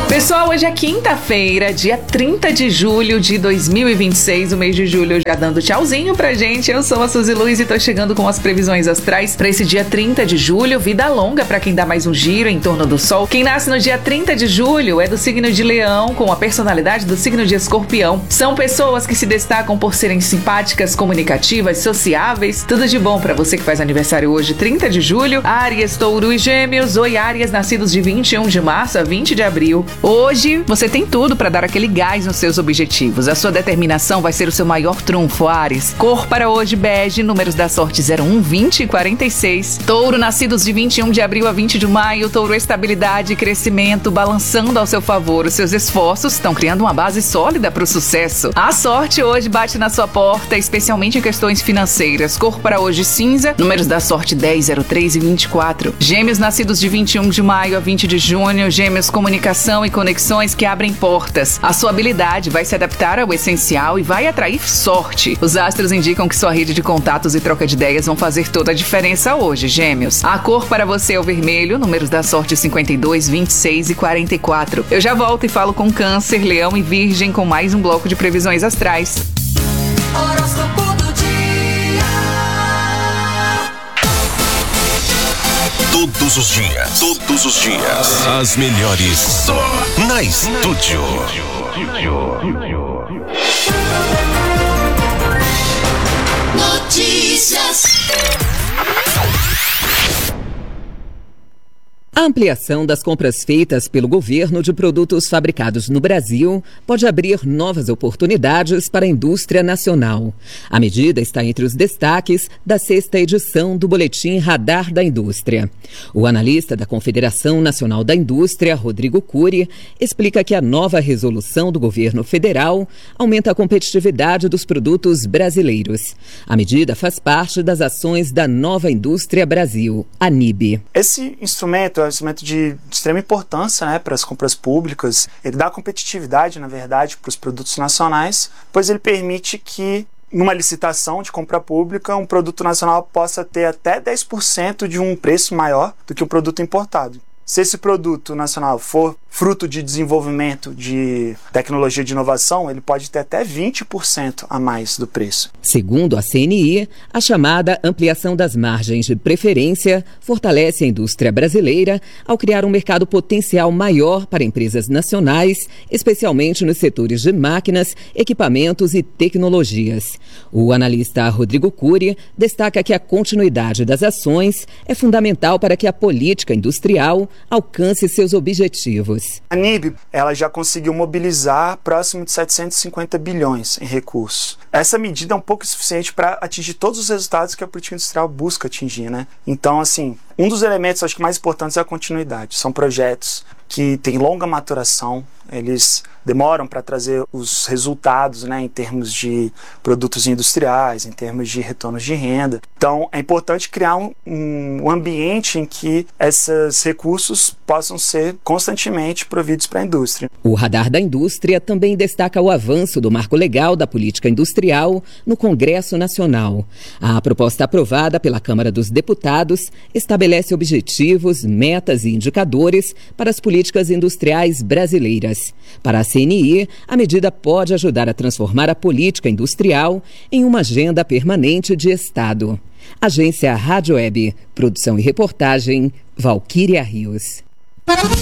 Pessoal, hoje é quinta-feira, dia 30 de julho de 2026, o mês de julho já dando tchauzinho pra gente. Eu sou a Suzy Luiz e tô chegando com as previsões astrais pra esse dia 30 de julho. Vida longa pra quem dá mais um giro em torno do sol. Quem nasce no dia 30 de julho é do signo de Leão, com a personalidade do signo de Escorpião. São pessoas que se destacam por serem simpáticas, comunicativas, sociáveis. Tudo de bom pra você que faz aniversário hoje, 30 de julho. Áries, Touro e Gêmeos. Oi, Áries, nascidos de 21 de março a 20 de abril. Hoje você tem tudo para dar aquele gás nos seus objetivos. A sua determinação vai ser o seu maior trunfo, Áries. Cor para hoje, bege. Números da sorte 01, 20 e 46. Touro, nascidos de 21 de abril a 20 de maio. Touro, estabilidade e crescimento balançando ao seu favor. Os seus esforços estão criando uma base sólida para o sucesso. A sorte hoje bate na sua porta, especialmente em questões financeiras. Cor para hoje, cinza. Números da sorte 10, 03 e 24. Gêmeos, nascidos de 21 de maio a 20 de junho. Gêmeos, comunicação e conexões que abrem portas. A sua habilidade vai se adaptar ao essencial e vai atrair sorte. Os astros indicam que sua rede de contatos e troca de ideias vão fazer toda a diferença hoje, Gêmeos. A cor para você é o vermelho, números da sorte 52, 26 e 44. Eu já volto e falo com Câncer, Leão e Virgem com mais um bloco de previsões astrais. Horóscopo do dia. Todos os dias, as melhores só na Estúdio. Notícias. A ampliação das compras feitas pelo governo de produtos fabricados no Brasil pode abrir novas oportunidades para a indústria nacional. A medida está entre os destaques da 6ª edição do Boletim Radar da Indústria. O analista da Confederação Nacional da Indústria, Rodrigo Cury, explica que a nova resolução do governo federal aumenta a competitividade dos produtos brasileiros. A medida faz parte das ações da Nova Indústria Brasil, a NIB. Esse instrumento é um instrumento de extrema importância, né, para as compras públicas. Ele dá competitividade, na verdade, para os produtos nacionais, pois ele permite que, numa licitação de compra pública, um produto nacional possa ter até 10% de um preço maior do que um produto importado. Se esse produto nacional for fruto de desenvolvimento de tecnologia de inovação, ele pode ter até 20% a mais do preço. Segundo a CNI, a chamada ampliação das margens de preferência fortalece a indústria brasileira ao criar um mercado potencial maior para empresas nacionais, especialmente nos setores de máquinas, equipamentos e tecnologias. O analista Rodrigo Cury destaca que a continuidade das ações é fundamental para que a política industrial alcance seus objetivos. A NIB, ela já conseguiu mobilizar próximo de 750 bilhões em recursos. Essa medida é um pouco insuficiente para atingir todos os resultados que a política industrial busca atingir, né? Então, assim, um dos elementos, acho que mais importantes é a continuidade. São projetos que têm longa maturação, eles demoram para trazer os resultados, né, em termos de produtos industriais, em termos de retornos de renda. Então, é importante criar um ambiente em que esses recursos possam ser constantemente providos para a indústria. O Radar da Indústria também destaca o avanço do marco legal da política industrial no Congresso Nacional. A proposta aprovada pela Câmara dos Deputados estabelece objetivos, metas e indicadores para as políticas industriais brasileiras. Para a CNI, a medida pode ajudar a transformar a política industrial em uma agenda permanente de Estado. Agência Rádio Web, produção e reportagem, Valquíria Rios.